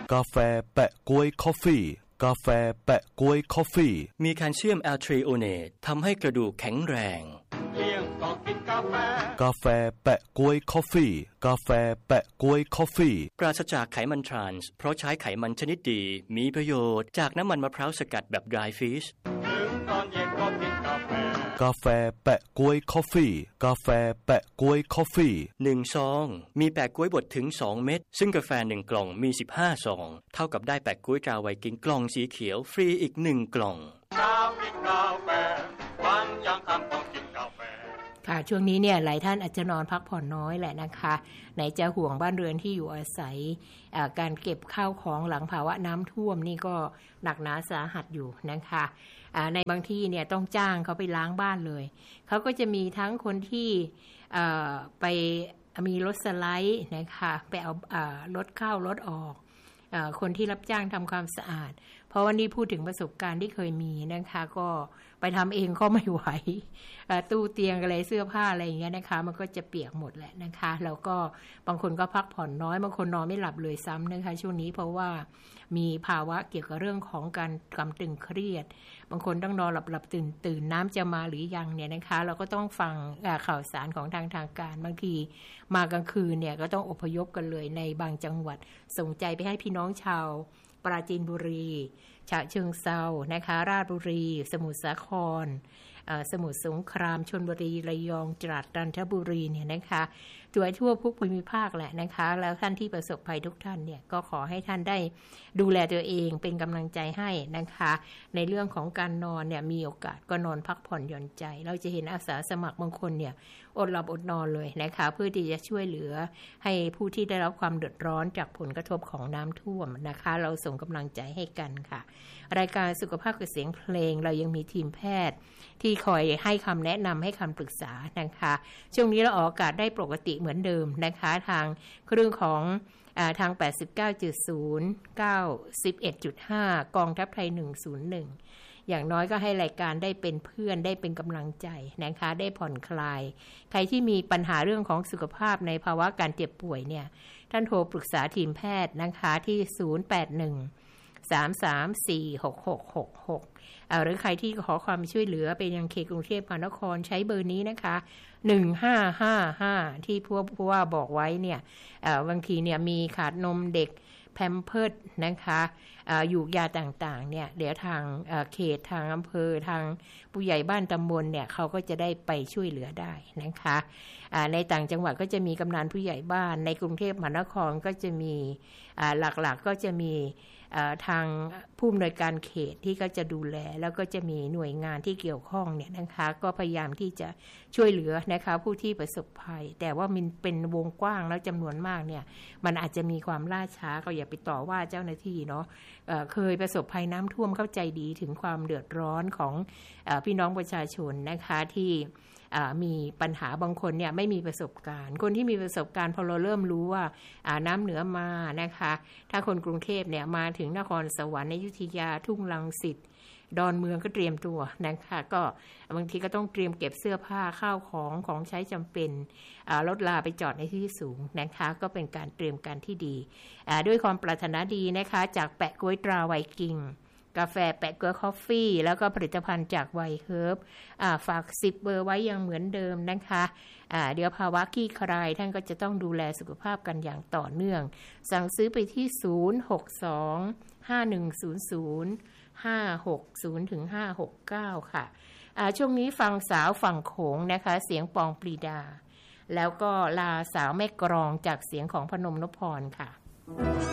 กาแฟแปะก๊วยคอฟฟี่กาแฟแปะก๊วยคอฟฟี่มีแคลเซียมแอลทรีโอเนตทำให้กระดูกแข็งแรงเที่ยงก็กินกาแฟกาแฟแปะก๊วยคอฟฟี่กาแฟแปะก๊วยคอฟฟี่ปราศจากไขมันทรานส์เพราะใช้ไขมันชนิดดีมีประโยชน์จากน้ำมันมะพร้าวสกัดแบบ dry fish ถึงตอนเย็นก็กินกาแฟกาแฟแปะก๊วยคอฟฟี่กาแฟแปะก๊วยคอฟฟี่ 1ซองมีแปะก๊วยบดถึง2เม็ดซึ่งกาแฟ1กล่องมี15ซองเท่ากับได้แปะก๊วยตราไวกิ้งกล่องสีเขียวฟรีอีก1กล่องกินกาแฟวันยังค่ำต้องกินกาแฟค่ะช่วงนี้เนี่ยหลายท่านอาจจะนอนพักผ่อนน้อยแหละนะคะไหนจะห่วงบ้านเรือนที่อยู่อาศัยการเก็บข้าวของหลังภาวะน้ำท่วมนี่ก็หนักหนาสาหัสอยู่นะคะในบางที่เนี่ยต้องจ้างเขาไปล้างบ้านเลยเขาก็จะมีทั้งคนที่ไปมีรถสไลด์นะคะไปเอารถเข้ารถออกคนที่รับจ้างทำความสะอาดเพราะว่านี่พูดถึงประสบการณ์ที่เคยมีนะคะก็ไปทำเองก็ไม่ไหวตู้เตียงอะไรเสื้อผ้าอะไรอย่างเงี้ยนะคะมันก็จะเปียกหมดแหละนะคะแล้วก็บางคนก็พักผ่อนน้อยบางคนนอนไม่หลับเลยซ้ำนะคะช่วงนี้เพราะว่ามีภาวะเกี่ยวกับเรื่องของการกำตึงเครียดบางคนต้องนอนหลับตื่นน้ำจะมาหรือยังเนี่ยนะคะเราก็ต้องฟังข่าวสารของทางการบางทีมากลางคืนเนี่ยก็ต้องอพยพกันเลยในบางจังหวัดส่งใจไปให้พี่น้องชาวปราจีนบุรีฉะเชิงเทรานะคะราชบุรีสมุทรสาครสมุทรสงครามชลบุรีระยองตราดจันทบุรีเนี่ยนะคะทั่วทุกภูมิภาคแหละนะคะแล้วท่านที่ประสบภัยทุกท่านเนี่ยก็ขอให้ท่านได้ดูแลตัวเองเป็นกำลังใจให้นะคะในเรื่องของการนอนเนี่ยมีโอกาสก็นอนพักผ่อนหย่อนใจเราจะเห็นอาสาสมัครบางคนเนี่ยอดหลับอดนอนเลยนะคะเพื่อที่จะช่วยเหลือให้ผู้ที่ได้รับความเดือดร้อนจากผลกระทบของน้ำท่วมนะคะเราส่งกำลังใจให้กันค่ะรายการสุขภาพกับเสียงเพลงเรายังมีทีมแพทย์ที่คอยให้คำแนะนำให้คำปรึกษานะคะช่วงนี้เราออกอากาศได้ปกติเหมือนเดิมนะคะทางเครื่องของทาง 89.0 91.5 กองทัพไทย 101อย่างน้อยก็ให้รายการได้เป็นเพื่อนได้เป็นกำลังใจนะคะได้ผ่อนคลายใครที่มีปัญหาเรื่องของสุขภาพในภาวะการเจ็บป่วยเนี่ยท่านโทรปรึกษาทีมแพทย์นะคะที่081-334-6666หรือใครที่ขอความช่วยเหลือเป็นยังเขตกรุงเทพมหานครใช้เบอร์นี้นะคะ1555ที่ผู้ว่าบอกไว้เนี่ยบางทีเนี่ยมีขาดนมเด็กแพมเพิร์สนะคะอยู่ยาต่างๆเนี่ยเดี๋ยวทางเขตทางอำเภอทางผู้ใหญ่บ้านตำบลเนี่ยเขาก็จะได้ไปช่วยเหลือได้นะคะในต่างจังหวัดก็จะมีกำนันผู้ใหญ่บ้านในกรุงเทพมหานครก็จะมีหลักๆก็จะมีทางผู้อำนวยการเขตที่ก็จะดูแลแล้วก็จะมีหน่วยงานที่เกี่ยวข้องเนี่ยนะคะก็พยายามที่จะช่วยเหลือนะคะผู้ที่ประสบภัยแต่ว่ามันเป็นวงกว้างแล้วจำนวนมากเนี่ยมันอาจจะมีความล่าช้าก็อย่าไปต่อว่าเจ้าหน้าที่เนาะเคยประสบภัยน้ำท่วมเข้าใจดีถึงความเดือดร้อนของพี่น้องประชาชนนะคะที่มีปัญหาบางคนเนี่ยไม่มีประสบการณ์คนที่มีประสบการณ์พอเราเริ่มรู้ว่าน้ำเหนือมานะคะถ้าคนกรุงเทพเนี่ยมาถึงนครสวรรค์อยุธยาทุ่งรังสิตดอนเมืองก็เตรียมตัวนะคะก็บางทีก็ต้องเตรียมเก็บเสื้อผ้าข้าวของใช้จำเป็นรถลาไปจอดในที่สูงนะคะก็เป็นการเตรียมการที่ดีด้วยความปรารถนาดีนะคะจากแปะก๊วยตราไวกิ้งกาแฟแปะก๊วยคอฟฟี่แล้วก็ผลิตภัณฑ์จากไวเฮิร์บฝาก10เบอร์ไว้ยังเหมือนเดิมนะคะเดี๋ยวภาวะขี้คลายท่านก็จะต้องดูแลสุขภาพกันอย่างต่อเนื่องสั่งซื้อไปที่062-5100-560-569 ค่ะช่วงนี้ฟังสาวฝั่งโขงนะคะเสียงปองปรีดาแล้วก็ลาสาวแม่กรองจากเสียงของพนมนพพรค่ะ